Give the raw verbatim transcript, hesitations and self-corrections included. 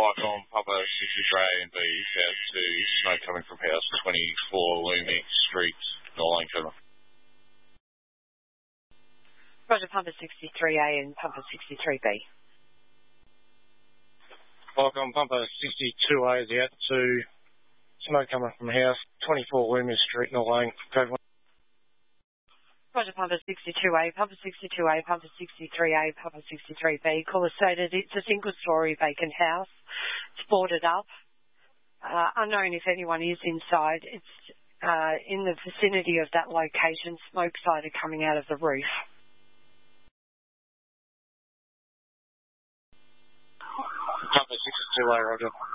Mike on Papa sixty-three A and B, out to smoke coming from house twenty-four Loomy Street, Norlane Coma. Roger, Papa sixty-three A and Papa sixty-three B. Mike on Papa sixty-two A is out to smoke coming from house twenty-four Loomy Street, Norlane Coma. Roger, Papa sixty-two A, Papa sixty-two A, Papa sixty-three A, Papa sixty-three B. Caller stated it's a single-storey vacant house. It's boarded up. Uh, unknown if anyone is inside. It's uh, in the vicinity of that location. Smoke cider coming out of the roof. Papa sixty-two A, Roger.